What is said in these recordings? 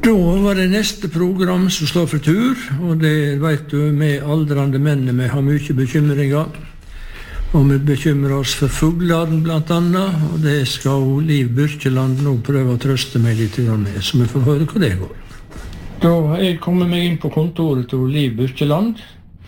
Da var det neste program som står for tur, og det vet du, med aldrande menn, vi har mye bekymringer. Og vi bekymrer oss for fuglene blant annet, og det skal Liv Byrkjeland nå prøve å trøste meg litt med, så vi får høre hva det går. Da har jeg kommet meg inn på kontoret til Liv Byrkjeland,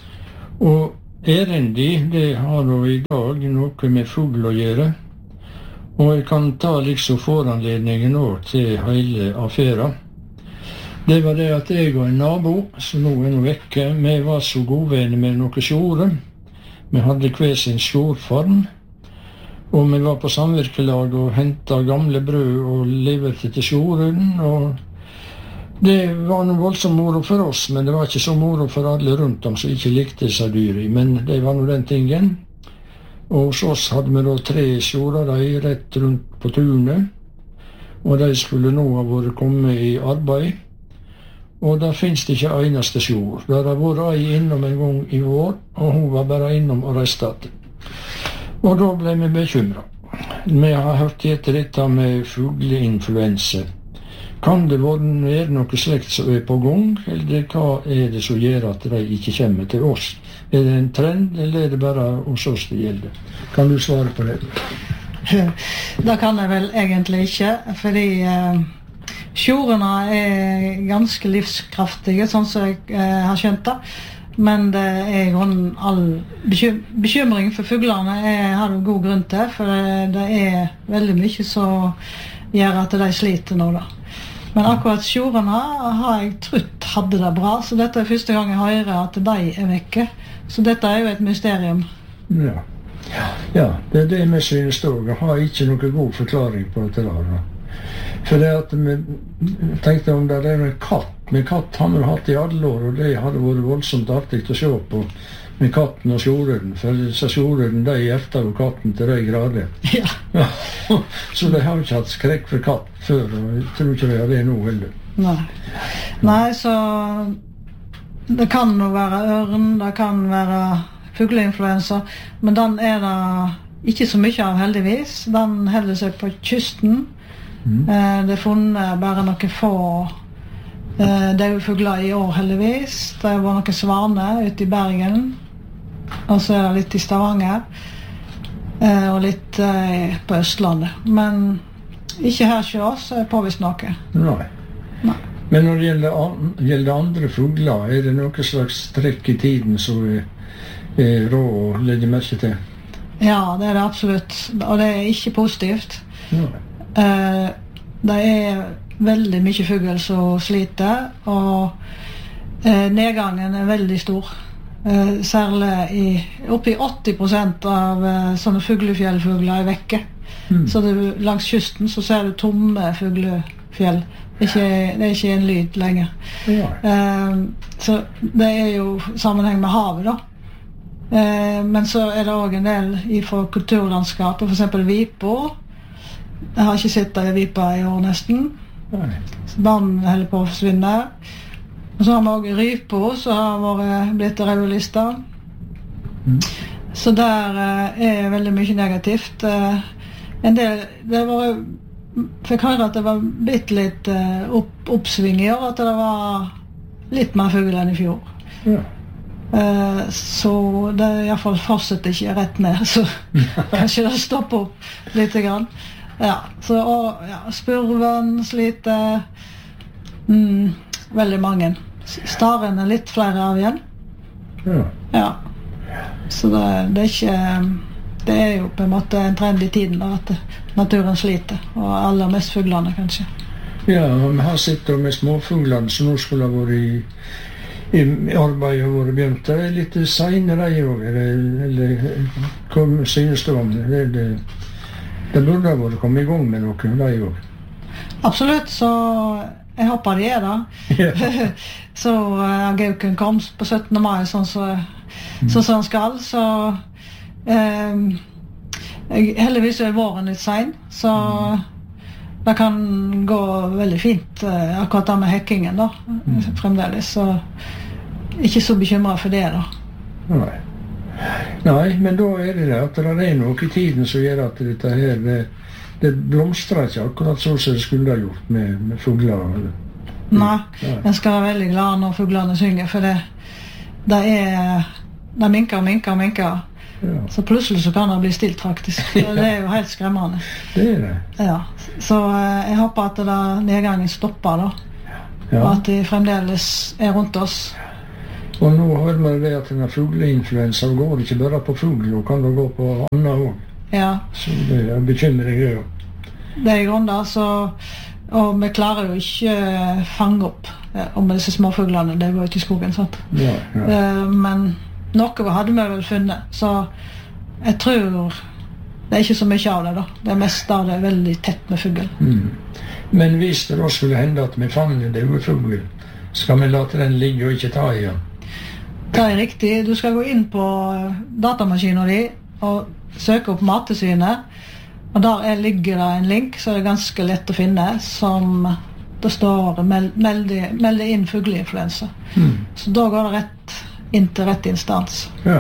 og erendig, det har nå i dag noe med fugl å gjøre. Og jeg kan ta liksom foranledningen nå til hele affæra. Det var det at jeg og en nabo, som nå er vekke, vi var så godvenner med noen sjore. Vi hadde hver sin sjorform, og vi var på samvirkelag og hentet gamle brød og leverte til sjoren, og det var noe voldsomt moro for oss, men det var ikke så moro for alle rundt om som ikke likte seg dyri, men det var noe den tingen. Og hos oss hadde vi da 3 sjorer rett rundt på tunet, og de skulle nå ha vært kommet i arbeid. Og der finnes det ikke eneste sjor. Der har vært ei innom en gang i år, og hun var bare innom og reiste til. Og da ble vi bekymret. Vi har hørt etter dette med fugleinfluensa. Kan det være noe slekt som er på gang, eller hva er det som gjør at de ikke kommer til oss? Er det en trend, eller er det bare hos oss det gjelder? Kan du svare på det? Det kan jeg vel egentlig ikke, fordi sjorene er ganske livskraftige, sånn som jeg har skjønt det. Men det er all bekymring for fuglene har du god grunn til, for det er veldig mye som gjør at de sliter nå da. Men akkurat sjorene har jeg trodd hadde det bra, så dette er første gang jeg hører at de er vekke. Så dette er jo et mysterium. Ja, det er det vi synes også. Jeg har ikke noen god forklaring på dette da. For det at vi tenkte om det er en katt. Men katt har vi hatt i alle år, og det hadde vært voldsomt artig å se på med katten og sjoreden. For sjoreden, de efter jo katten til de grader. Ja. Så de har ikke hatt skrekk for katt før, og jeg tror ikke de har det nå heller. Nei, så det kan jo være ørn, det kan være fugleinfluensa, men den er det ikke så mye av heldigvis. Den holder seg på kysten. Det er funnet bare noen få døde fugler i år heldigvis. Det var noen svaner ute i Bergen, og så er det litt i Stavanger, og litt på Østlandet. Men ikke her hos oss er påvist noe. Nei. Men når det gjelder andre fugler, er det noe slags trekk i tiden som er rå å legge merke til? Ja, det er det absolutt, og det er ikke positivt. Det er veldig mye fugl som sliter, og nedgangen er veldig stor. Særlig oppi 80% av sånne fuglefjellfugler er vekke. Så langs kysten så ser du tomme fuglefjell. Det er ikke en lyd lenger. Så det er jo sammenheng med havet da. Men så er det også en del fra kulturlandskapet, for eksempel vipa. Jeg har ikke sett det i vipa i år nesten. Så den holder på å forsvinne. Og så har vi også rypa, som har blitt rødlista. Så der er veldig mye negativt. En del, fikk høre at det var blitt litt oppsving i år, at det var litt mer fugl enn i fjor. Så det i hvert fall fortsetter ikke rett ned, så kanskje det stopper opp litt grann. Så spurven sliter, veldig mange. Staren er litt flere av igjen. Så det er ikke, det er jo på en måte en trend i tiden da, at naturen sliter, og aller mest fuglene kanskje. Ja, vi har sett med småfuglene som nå skulle ha vært i arbeid og vært begynt. Det er litt senere de også, eller hva synes du om det? Det burde ha vært kommet i gang med noe, de også. Absolutt, så jeg håper de er da. Så gauken kom på 17. mai sånn som han skal, så heldigvis er våren litt sen, så det kan gå veldig fint akkurat der med hekkingen da, fremdeles, så ikke så bekymret for det da. Nei, men da er det at det er noe i tiden som gjør at dette her, det blomstrer ikke akkurat så som det skulle ha gjort med fugler. Nei, jeg skal være veldig glad når fuglene synger, for det minker og minker og minker. Ja. Så plutselig så kan det bli stilt faktisk. Og det er jo helt skremmende. Det er det. Ja. Så jeg håper at nedgangen stopper da. Ja. Og at de fremdeles er rundt oss. Og nå hører man det at denne fugleinfluensa går ikke bare på fugl, og kan det gå på annet også. Ja. Så det er bekymring det jo. Det er i grunnen da, og vi klarer jo ikke fange opp om disse småfuglene, det går ut i skogen, sant? Ja, ja. Men noe hadde vi vel funnet, så jeg tror det er ikke så mye av det da. Det er mest da det er veldig tett med fugl. Men hvis det da skulle hende at vi fanger døde fugl, skal vi late den ligge og ikke ta i den? Det er riktig. Du skal gå inn på datamaskinen din og søke opp Mattilsynet, og der ligger det en link, så det er ganske lett å finne, som det står meld inn fugleinfluensa. Så da går det rett inn til rett instans. Ja.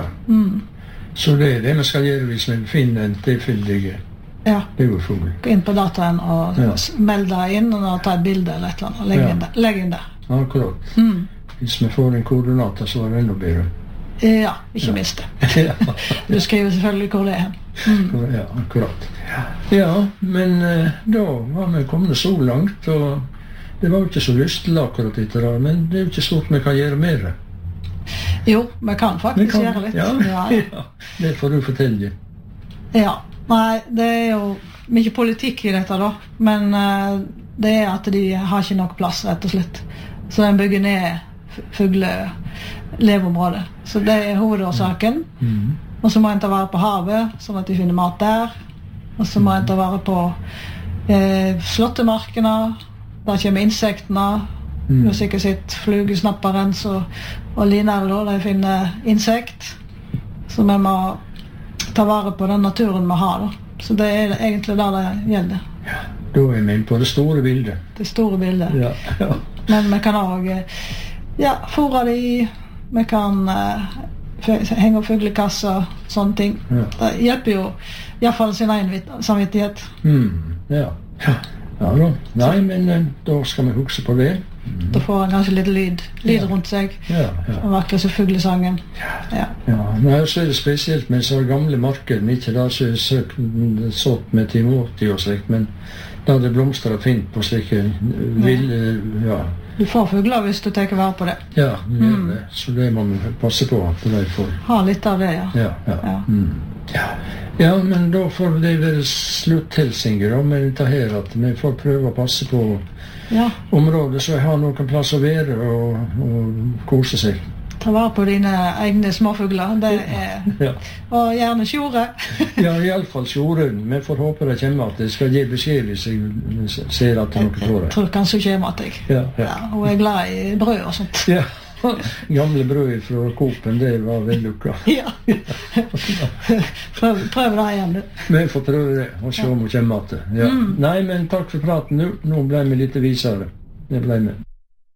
Så det er det vi skal gjøre hvis vi finner en tilfeldig død fugl. Gå inn på dataen og meld deg inn og ta et bilde eller et eller annet, og legg inn der. Akkurat. Hvis vi får en koordinater, så er det enda bedre. Ja, ikke minst det. Du skriver selvfølgelig hvor det er. Ja, akkurat. Ja, men da var vi kommet så langt, og det var jo ikke så lystelig akkurat dette da, men det er jo ikke stort vi kan gjøre mer. Jo, vi kan faktisk gjøre litt. Ja, det får du fortelle. Ja, nei, det er jo mye politikk i dette da, men det er at de har ikke nok plass, rett og slett. Så den bygger ned fugleleveområdet. Så det er hovedårsaken. Og så må en ta vare på havet, sånn at de finner mat der. Og så må en ta vare på slåttemarkene, der kommer insektene. Du har sikkert sett flugesnapperen og linere, de finner insekt. Så vi må ta vare på den naturen vi har. Da. Så det er egentlig det gjelder. Ja, da er vi på det store bildet. Det store bildet. Ja. Men vi kan også fôre de, vi kan henge opp fuglekasser, sånne ting. Det hjelper jo i hvert fall sin egen samvittighet. Ja da. Nei, men da skal vi huske på det. Da får han kanskje litt lyd rundt seg. Og vakler så fuglesangen. Nei, så er det spesielt med så gamle marked, ikke da så er sått med Timoti og slikt, men da det blomstrer fint på slike ville, Du får fugler hvis du tenker vare på det. Ja, det gjør det. Så det må vi passe på at de får. Ha litt av det, Ja, men da får det være slutthilsinger da, med dette her, at vi får prøve å passe på området, så jeg har noen plass å være og kose seg. Ta vare på dine egne småfugler, det er, og gjerne sjore. Ja, i alle fall sjorun. Vi får håpe det kommer at det skal gi beskjed hvis jeg ser at noe får det. Jeg tror kanskje kommer at jeg. Hun er glad i brød og sånt. Ja, gamle brød fra Coop-en, det var vellukka. Prøv det igjen, du. Vi får prøve det, og se om hun kommer at det. Nei, men takk for praten nå. Nå ble vi litt visere. Det ble vi.